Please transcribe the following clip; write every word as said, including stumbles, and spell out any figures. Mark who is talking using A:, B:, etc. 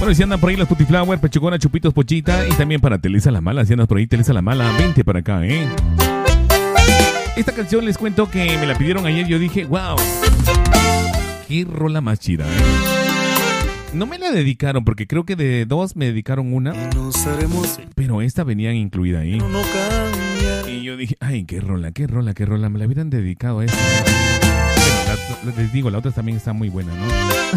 A: Bueno, si andan por ahí las Putiflower, Pechugona, Chupitos, Pochita. Y también para Telesa La Mala. Si andas por ahí, Telesa La Mala, vente para acá, ¿eh? Esta canción les cuento que me la pidieron ayer. Yo dije, wow, qué rola más chida, ¿eh? No me la dedicaron porque creo que de dos me dedicaron una. Pero esta venía incluida ahí. Y yo dije, ay, qué rola, qué rola, qué rola. Me la hubieran dedicado a esta. Bueno, la, les digo, la otra también está muy buena, ¿no?